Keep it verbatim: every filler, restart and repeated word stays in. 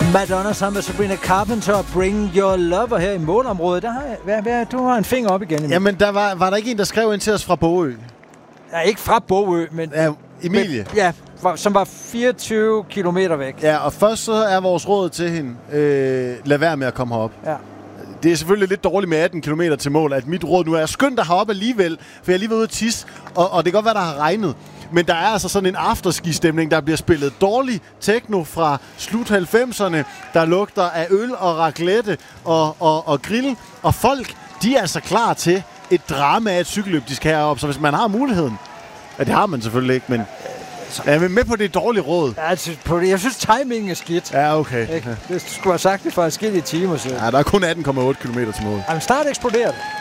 Madonna sammen med Sabrina Carpenter, Bring Your Lover her i målområdet. Der har jeg, hvad, hvad, du har en finger op igen. Emil. Jamen, der var, var der ikke en, der skrev ind til os fra Bogø? Ja, ikke fra Bogø, men... Ja, Emilie. Men, ja, var, som var fireogtyve kilometer væk. Ja, og først så er vores råd til hende, øh, lad være med at komme herop. Ja. Det er selvfølgelig lidt dårligt med atten kilometer til mål, at mit råd nu er skyndt dig herop alligevel, for jeg er lige været ude at tisse, og, og det kan godt være, der har regnet. Men der er altså sådan en afterski-stemning, der bliver spillet dårlig techno fra slut halvfemserne, der lugter af øl og raclette og, og, og grill. Og folk, de er altså klar til et drama af et cykelløb, de skal herop. Så hvis man har muligheden, ja, det har man selvfølgelig ikke, men jeg er med på det dårlige råd. Ja, altså, på det. Jeg synes, timingen er skidt. Ja, okay. Ikke? Det skulle have sagt det for et skidt i timer siden. Ja, der er kun atten komma otte kilometer til mål. Jamen, snart eksploderer det.